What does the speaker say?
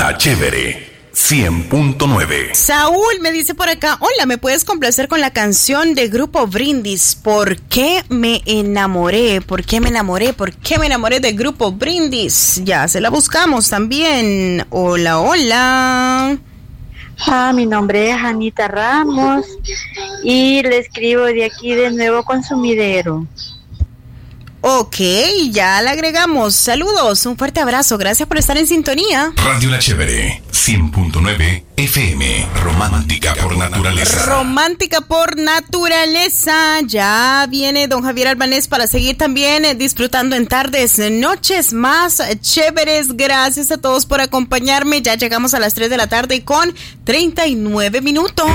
La Chévere 100.9. Saúl me dice por acá: hola, ¿me puedes complacer con la canción de Grupo Brindis? ¿Por qué me enamoré? ¿Por qué me enamoré? ¿Por qué me enamoré de Grupo Brindis? Ya se la buscamos también. Hola, hola. Mi nombre es Anita Ramos y le escribo de aquí de Nuevo Consumidero. Ok, ya la agregamos. Saludos, un fuerte abrazo. Gracias por estar en sintonía. Radio La Chévere 100.9 FM. Romántica por naturaleza. Romántica por naturaleza. Ya viene don Javier Albanés para seguir también disfrutando en tardes, noches más chéveres. Gracias a todos por acompañarme. Ya llegamos a las 3 de la tarde con 39 minutos.